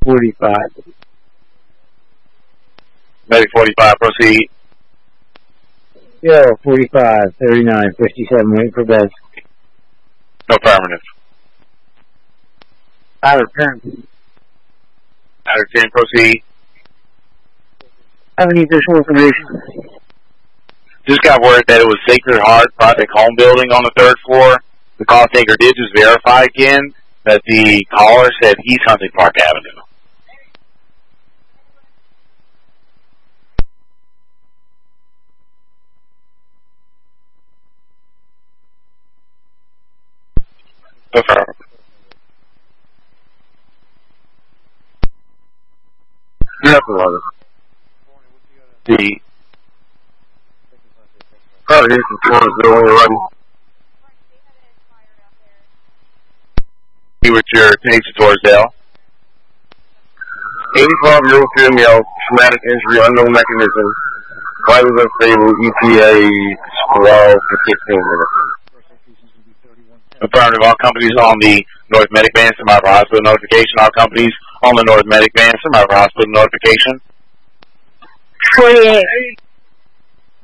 45. Medic 45, proceed. Yo, 45, 39, 57, waiting for beds. No affirmative. Outer 10. Outer 10, proceed. I have any additional information? Just got word that it was Sacred Heart Project Home Building on the 3rd floor. The call taker did just verify again that the caller said East Hunting Park Avenue. Affirmative. Yes, brother. The Probably Eastern Florida building running. see what your takes towards Dale. 85 year-old female, traumatic injury, unknown mechanism. Vitals unstable, ETA squall for 15 minutes. Affirmative. All companies on the North Medic Van, survivor hospital notification. All companies on the North Medic Van, survivor hospital notification. 28.